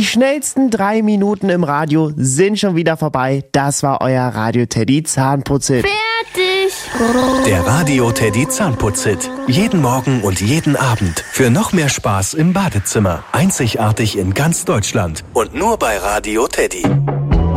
schnellsten 3 Minuten im Radio sind schon wieder vorbei. Das war euer Radio Teddy Zahnputzhit. Fertig! Der Radio Teddy Zahnputzhit. Jeden Morgen und jeden Abend. Für noch mehr Spaß im Badezimmer. Einzigartig in ganz Deutschland. Und nur bei Radio Teddy.